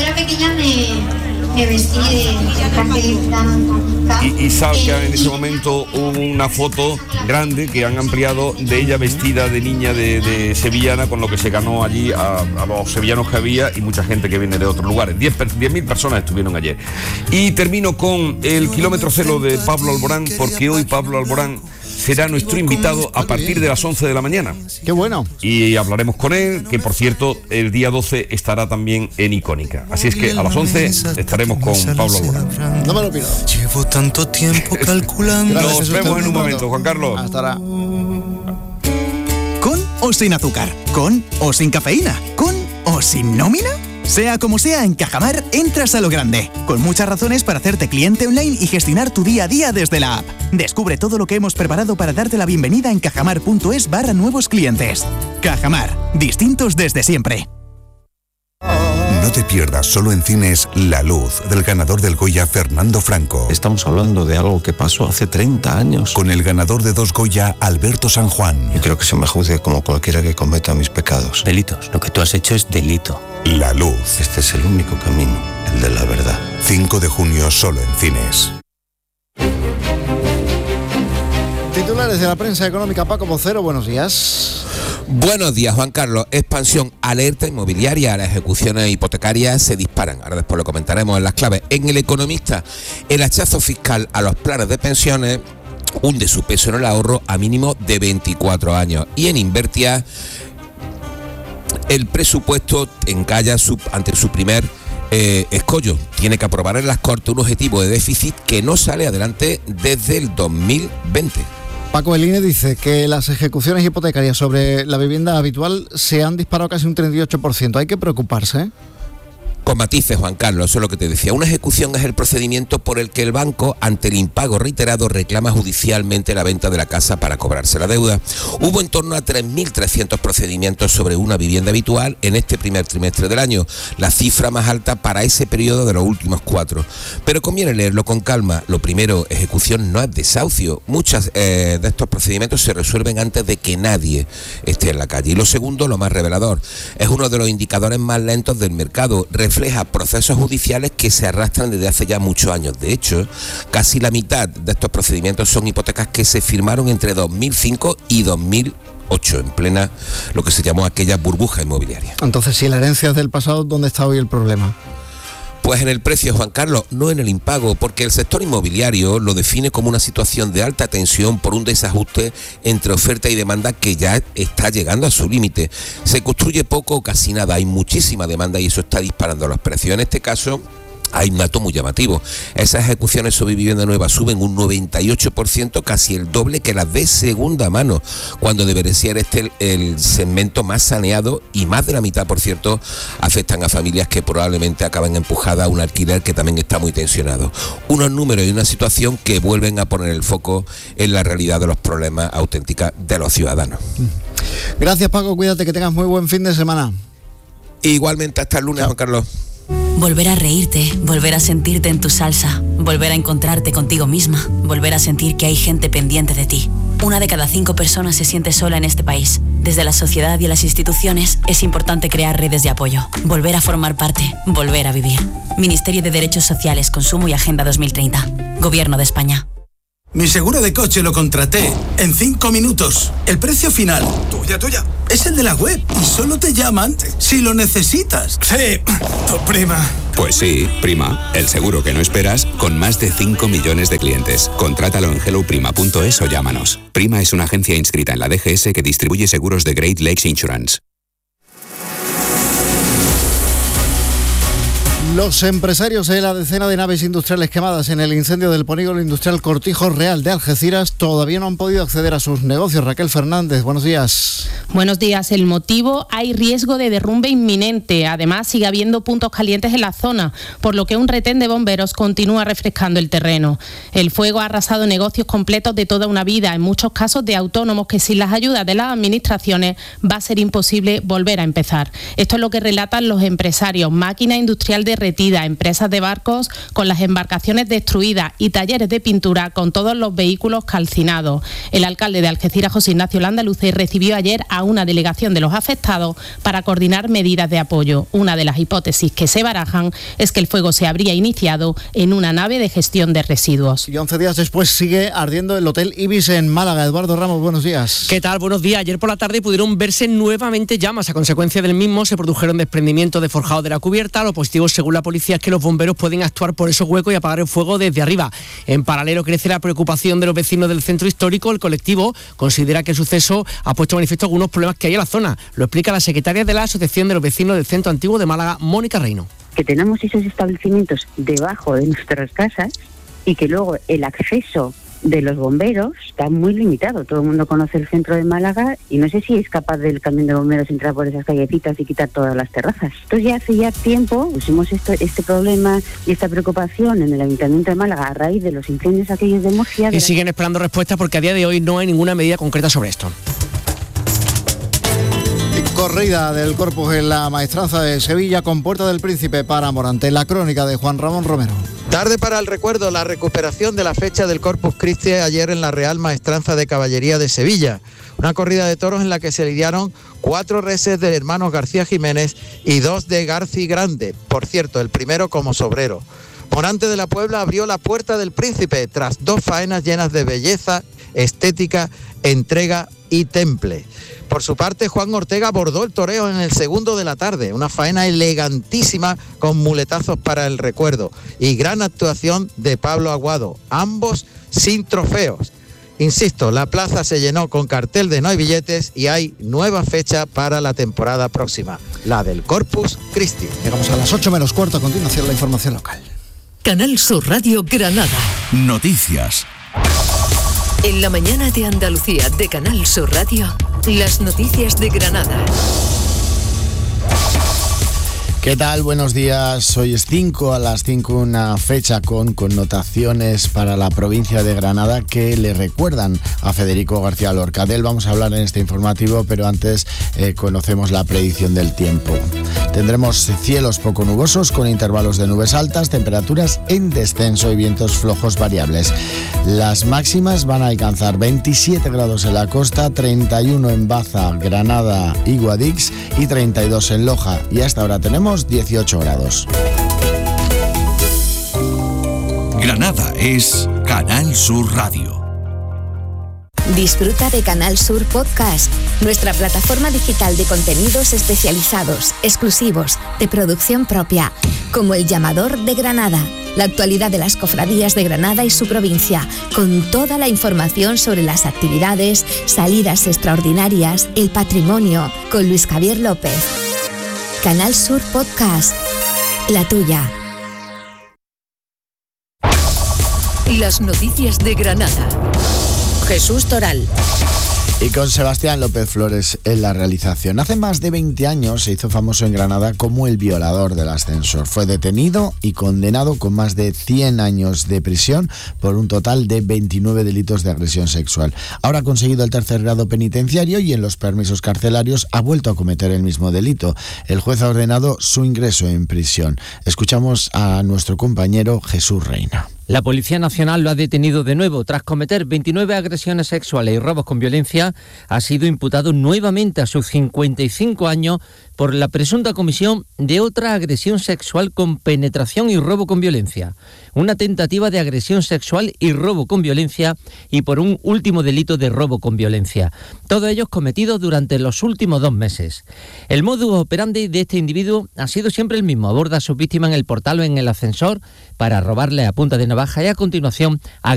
era pequeña me vestí de carcelita. Y saca en ese momento una foto grande que han ampliado de ella vestida de niña de sevillana, con lo que se ganó allí a los sevillanos que había y mucha gente que viene de otros lugares. 10.000 personas estuvieron ayer. Y termino con el kilómetro cero de Pablo Alborán, porque hoy Pablo Alborán será nuestro invitado a partir de las 11 de la mañana. ¡Qué bueno! Y hablaremos con él, que por cierto, el día 12 estará también en Icónica. Así es que a las 11 estaremos con Pablo Alborán. No me lo pierdo. Llevo tanto tiempo calculando. Nos vemos en un momento, Juan Carlos. Hasta ahora. ¿Con o sin azúcar? ¿Con o sin cafeína? ¿Con o sin nómina? Sea como sea, en Cajamar entras a lo grande, con muchas razones para hacerte cliente online y gestionar tu día a día desde la app. Descubre todo lo que hemos preparado para darte la bienvenida en cajamar.es/nuevos clientes. Cajamar, distintos desde siempre. No te pierdas solo en cines La Luz, del ganador del Goya Fernando Franco. Estamos hablando de algo que pasó hace 30 años. Con el ganador de 2 Goya, Alberto San Juan. Yo creo que se me juzgue como cualquiera que cometa mis pecados. Delitos. Lo que tú has hecho es delito. La Luz. Este es el único camino, el de la verdad. 5 de junio solo en cines. Titulares de la prensa económica. Paco Vocero, buenos días. Buenos días, Juan Carlos. Expansión, alerta inmobiliaria. Las ejecuciones hipotecarias se disparan. Ahora después lo comentaremos en las claves. En El Economista, el hachazo fiscal a los planes de pensiones hunde su peso en el ahorro a mínimo de 24 años. Y en Invertia, el presupuesto encalla ante su primer escollo. Tiene que aprobar en las Cortes un objetivo de déficit que no sale adelante desde el 2020. Paco, el INE dice que las ejecuciones hipotecarias sobre la vivienda habitual se han disparado casi un 38%. Hay que preocuparse, ¿eh? Con matices, Juan Carlos, eso es lo que te decía. Una ejecución es el procedimiento por el que el banco, ante el impago reiterado, reclama judicialmente la venta de la casa para cobrarse la deuda. Hubo en torno a 3.300 procedimientos sobre una vivienda habitual en este primer trimestre del año, la cifra más alta para ese periodo de los últimos 4. Pero conviene leerlo con calma. Lo primero, ejecución no es desahucio. Muchos de estos procedimientos se resuelven antes de que nadie esté en la calle. Y lo segundo, lo más revelador, es uno de los indicadores más lentos del mercado. Refleja procesos judiciales que se arrastran desde hace ya muchos años. De hecho, casi la mitad de estos procedimientos son hipotecas que se firmaron entre 2005 y 2008, en plena lo que se llamó aquella burbuja inmobiliaria. Entonces, si la herencia es del pasado, ¿dónde está hoy el problema? Pues en el precio, Juan Carlos, no en el impago, porque el sector inmobiliario lo define como una situación de alta tensión por un desajuste entre oferta y demanda que ya está llegando a su límite. Se construye poco o casi nada, hay muchísima demanda y eso está disparando los precios. En este caso, hay un dato muy llamativo. Esas ejecuciones sobre vivienda nueva suben un 98%, casi el doble que las de segunda mano, cuando debería ser el segmento más saneado, y más de la mitad, por cierto, afectan a familias que probablemente acaban empujadas a un alquiler que también está muy tensionado. Unos números y una situación que vuelven a poner el foco en la realidad de los problemas auténticos de los ciudadanos. Gracias, Paco, cuídate, que tengas muy buen fin de semana. Igualmente, hasta el lunes, Juan Carlos. Volver a reírte, volver a sentirte en tu salsa, volver a encontrarte contigo misma, volver a sentir que hay gente pendiente de ti. 1 de cada 5 personas se siente sola en este país. Desde la sociedad y las instituciones es importante crear redes de apoyo, volver a formar parte, volver a vivir. Ministerio de Derechos Sociales, Consumo y Agenda 2030. Gobierno de España. Mi seguro de coche lo contraté en 5 minutos. El precio final, tuya, es el de la web y solo te llaman si lo necesitas. Sí, tu prima. Pues sí, Prima, el seguro que no esperas, con más de 5 millones de clientes. Contrátalo en helloprima.es o llámanos. Prima es una agencia inscrita en la DGS que distribuye seguros de Great Lakes Insurance. Los empresarios de la decena de naves industriales quemadas en el incendio del polígono industrial Cortijo Real de Algeciras todavía no han podido acceder a sus negocios. Raquel Fernández, buenos días. Buenos días. El motivo: hay riesgo de derrumbe inminente. Además, sigue habiendo puntos calientes en la zona, por lo que un retén de bomberos continúa refrescando el terreno. El fuego ha arrasado negocios completos de toda una vida, en muchos casos de autónomos que sin las ayudas de las administraciones va a ser imposible volver a empezar. Esto es lo que relatan los empresarios. Máquina industrial de derretida, empresas de barcos con las embarcaciones destruidas y talleres de pintura con todos los vehículos calcinados. El alcalde de Algeciras, José Ignacio Landaluce, recibió ayer a una delegación de los afectados para coordinar medidas de apoyo. Una de las hipótesis que se barajan es que el fuego se habría iniciado en una nave de gestión de residuos. Y 11 días después sigue ardiendo el Hotel Ibis en Málaga. Eduardo Ramos, buenos días. ¿Qué tal? Buenos días. Ayer por la tarde pudieron verse nuevamente llamas. A consecuencia del mismo se produjeron desprendimientos de forjado de la cubierta. Lo positivo, según la policía, es que los bomberos pueden actuar por esos huecos y apagar el fuego desde arriba. En paralelo crece la preocupación de los vecinos del centro histórico. El colectivo considera que el suceso ha puesto de manifiesto algunos problemas que hay en la zona. Lo explica la secretaria de la Asociación de los Vecinos del Centro Antiguo de Málaga, Mónica Reino. Que tenemos esos establecimientos debajo de nuestras casas y que luego el acceso de los bomberos está muy limitado. Todo el mundo conoce el centro de Málaga y no sé si es capaz del camión de bomberos entrar por esas callecitas y quitar todas las terrazas. Entonces ya hace tiempo pusimos este problema y esta preocupación en el Ayuntamiento de Málaga a raíz de los incendios aquellos de Murcia. Y siguen esperando respuestas porque a día de hoy no hay ninguna medida concreta sobre esto. Corrida del Corpus en la Maestranza de Sevilla con Puerta del Príncipe para Morante. La crónica de Juan Ramón Romero. Tarde para el recuerdo, la recuperación de la fecha del Corpus Christi ayer en la Real Maestranza de Caballería de Sevilla. Una corrida de toros en la que se lidiaron 4 reses de hermanos García Jiménez y 2 de Garci Grande. Por cierto, el primero como sobrero. Morante de la Puebla abrió la Puerta del Príncipe tras 2 faenas llenas de belleza, estética, entrega y temple. Por su parte, Juan Ortega abordó el toreo en el segundo de la tarde, una faena elegantísima con muletazos para el recuerdo y gran actuación de Pablo Aguado, ambos sin trofeos. Insisto, la plaza se llenó con cartel de no hay billetes y hay nueva fecha para la temporada próxima, la del Corpus Christi. Llegamos a las 8:15, a continuación la información local. Canal Sur Radio Granada. Noticias. En la mañana de Andalucía de Canal Sur Radio, las noticias de Granada. ¿Qué tal? Buenos días. Hoy es 5 a las 5, una fecha con connotaciones para la provincia de Granada que le recuerdan a Federico García Lorca. De él vamos a hablar en este informativo, pero antes conocemos la predicción del tiempo. Tendremos cielos poco nubosos con intervalos de nubes altas, temperaturas en descenso y vientos flojos variables. Las máximas van a alcanzar 27 grados en la costa, 31 en Baza, Granada y Guadix y 32 en Loja. Y hasta ahora tenemos 18 grados. Granada es Canal Sur Radio. Disfruta de Canal Sur Podcast, nuestra plataforma digital de contenidos especializados, exclusivos, de producción propia, como El Llamador de Granada, la actualidad de las cofradías de Granada y su provincia, con toda la información sobre las actividades, salidas extraordinarias, el patrimonio, con Luis Javier López. Canal Sur Podcast, la tuya. Las noticias de Granada. Jesús Toral. Y con Sebastián López Flores en la realización. Hace más de 20 años se hizo famoso en Granada como el violador del ascensor. Fue detenido y condenado con más de 100 años de prisión por un total de 29 delitos de agresión sexual. Ahora ha conseguido el 3er grado penitenciario y en los permisos carcelarios ha vuelto a cometer el mismo delito. El juez ha ordenado su ingreso en prisión. Escuchamos a nuestro compañero Jesús Reina. La Policía Nacional lo ha detenido de nuevo. Tras cometer 29 agresiones sexuales y robos con violencia, ha sido imputado nuevamente a sus 55 años por la presunta comisión de otra agresión sexual con penetración y robo con violencia, una tentativa de agresión sexual y robo con violencia y por un último delito de robo con violencia, todos ellos cometidos durante los últimos 2 meses. El modus operandi de este individuo ha sido siempre el mismo: aborda a sus víctimas en el portal o en el ascensor para robarle a punta de navaja y a continuación